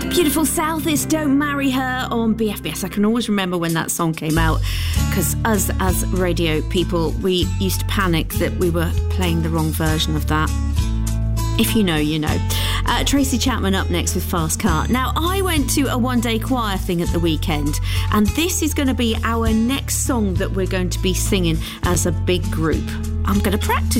Beautiful South is Don't Marry Her on BFBS. I can always remember when that song came out, because us as radio people, we used to panic that we were playing the wrong version of that. If you know, you know. Tracy Chapman up next with Fast Car. Now, I went to a one-day choir thing at the weekend, and this is going to be our next song that we're going to be singing as a big group. I'm going to practice